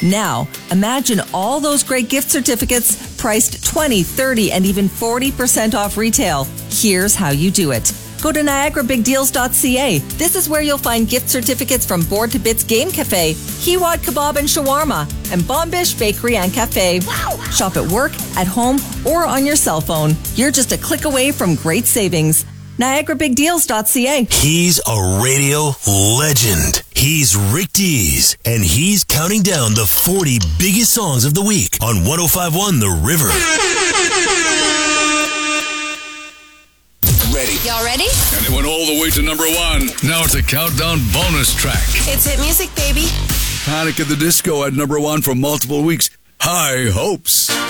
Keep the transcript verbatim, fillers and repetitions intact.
Now, imagine all those great gift certificates priced twenty, thirty, and even forty percent off retail. Here's how you do it. Go to niagara big deals dot c a. This is where you'll find gift certificates from Board to Bits Game Cafe, Hiwat Kebab and Shawarma, and Bombish Bakery and Cafe. Wow. Shop at work, at home, or on your cell phone. You're just a click away from great savings. niagara big deals dot c a. He's a radio legend. He's Rick Dees, and he's counting down the forty biggest songs of the week on one oh five point one The River. Ready. Y'all ready? And it went all the way to number one. Now it's a countdown bonus track. It's hit music, baby. Panic at the Disco at number one for multiple weeks. High Hopes.